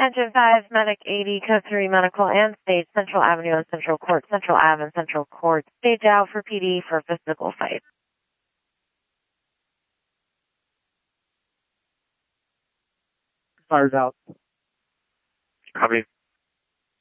Engine 5, Medic 80, Code 3, Medical, and Stage, Central Avenue and Central Court, Central Ave and Central Court. Stage out for PD for physical fight. Fires out. Copy.